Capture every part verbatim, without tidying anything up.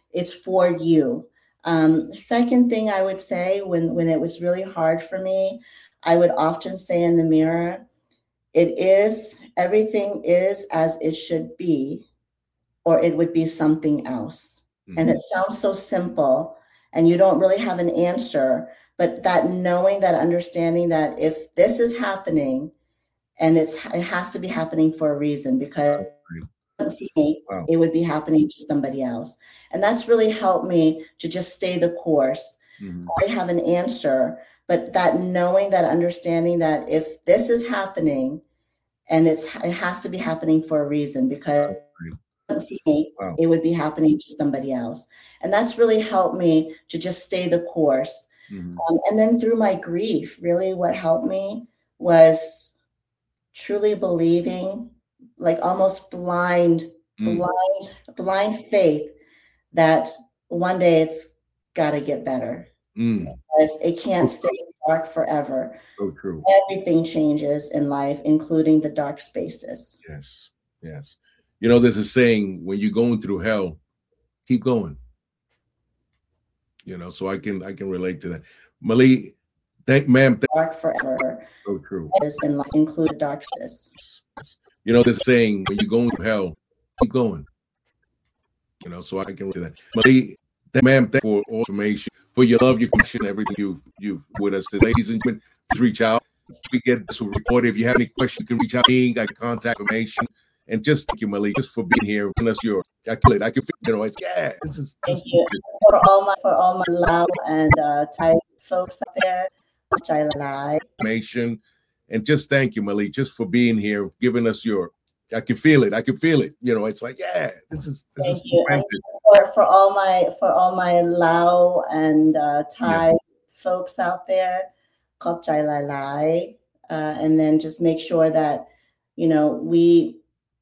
it's for you. Um, second thing I would say, when, when it was really hard for me, I would often say in the mirror, it is, everything is as it should be, or it would be something else. Mm-hmm. And it sounds so simple, and you don't really have an answer, but that knowing, that understanding that if this is happening, and it's it has to be happening for a reason, because for me, wow. it would be happening to somebody else. And that's really helped me to just stay the course. Mm-hmm. I have an answer, but that knowing, that understanding that if this is happening, and it's it has to be happening for a reason, because for me, wow. it would be happening to somebody else. And that's really helped me to just stay the course. Mm-hmm. Um, and then through my grief, really what helped me was truly believing, like almost blind, mm. blind, blind faith that one day it's got to get better. Mm. Because it can't stay dark forever. So true. Everything changes in life, including the dark spaces. Yes, yes. You know, there's a saying, when you're going through hell, keep going. You know, so I can I can relate to that. Mali, thank ma'am. Thank- dark forever. So true. In life, include dark spaces. You know, there's a saying, when you're going through hell, keep going. You know, so I can relate to that. Mali, thank, ma'am, thank you for all information, for your love, your compassion, everything you you with us today. Ladies and gentlemen, please reach out. We get this recorded. If you have any questions, you can reach out to me. I can contact information. And just thank you, Mali, just for being here. Unless you're, I can, I can, you know, it's yeah. This is, thank this you is for all my for all my Lao and uh, Thai folks out there, which I like. Information, and just thank you, Mali, just for being here, giving us your. I can feel it. I can feel it. You know, it's like yeah, this is. This thank is you. And for for all my for all my Lao and uh, Thai yeah. folks out there, khop chai lai lai, uh, and then just make sure that you know we.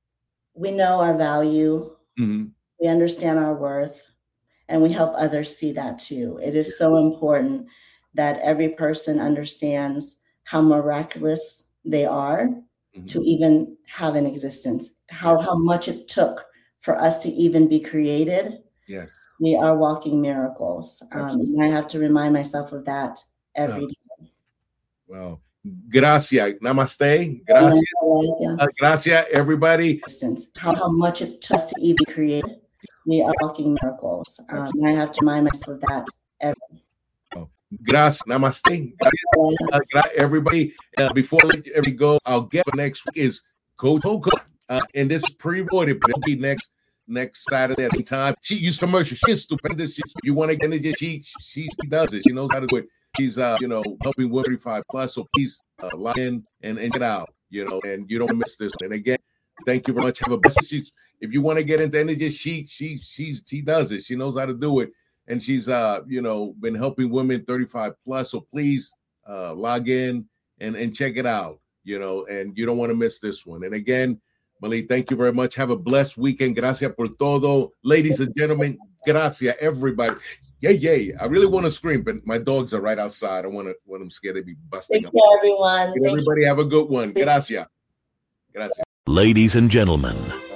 We know our value, mm-hmm. we understand our worth, and we help others see that too. It is so important that every person understands how miraculous they are mm-hmm. to even have an existence, how, how much it took for us to even be created. Yes. We are walking miracles. Um, and I have to remind myself of that every wow. day. Wow. Gracias. Namaste. Gracias. Uh, gracias, everybody. How, how much it took to even create. We are walking miracles. Um, I have to remind myself of that every day. Oh. Gracias. Namaste. Uh, everybody. Uh, before we go, our guest for next week is Coach Coco. Uh, and this is pre-recorded, but it'll be next next Saturday at the time. She used commercial. She's stupendous. She, you want to get into she, she she does it. She knows how to do it. She's, uh, you know, helping women thirty-five plus. So please uh, log in and, and get out, you know, and you don't miss this. And again, thank you very much. Have a best. She's, if you want to get into energy, she, she, she's, she does it. She knows how to do it. And she's, uh, you know, been helping women thirty-five plus. So please uh, log in and, and check it out, you know, and you don't want to miss this one. And again, Mali, thank you very much. Have a blessed weekend. Gracias por todo. Ladies and gentlemen, gracias, everybody. Yeah, yeah. I really want to scream, but my dogs are right outside. I want to want them scared to be busting Thank up. you, everyone. Thank everybody you. Have a good one. Gracias. Gracias. Ladies and gentlemen,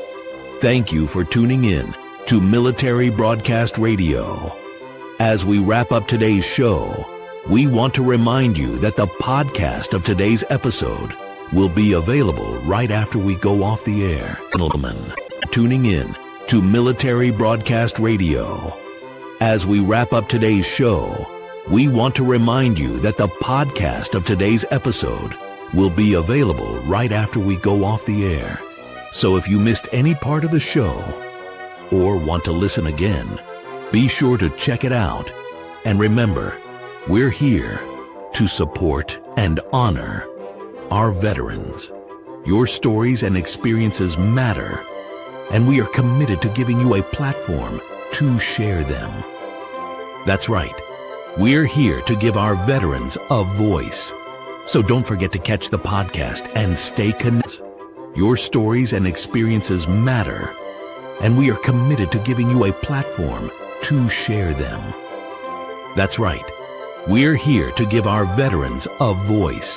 thank you for tuning in to Military Broadcast Radio. As we wrap up today's show, we want to remind you that the podcast of today's episode will be available right after we go off the air. Gentlemen, tuning in to Military Broadcast Radio. As we wrap up today's show, we want to remind you that the podcast of today's episode will be available right after we go off the air. So if you missed any part of the show or want to listen again, be sure to check it out. And remember, we're here to support and honor our veterans. Your stories and experiences matter, and we are committed to giving you a platform to share them. That's right. We're here to give our veterans a voice. So don't forget to catch the podcast and stay connected. Your stories and experiences matter, and we are committed to giving you a platform to share them. That's right. We're here to give our veterans a voice.